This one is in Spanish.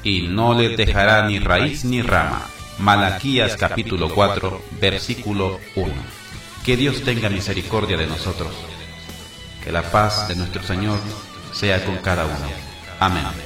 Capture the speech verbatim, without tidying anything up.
y no les dejará ni raíz ni rama. Malaquías capítulo cuatro, versículo uno. Que Dios tenga misericordia de nosotros. Que la paz de nuestro Señor sea con cada uno. Amén.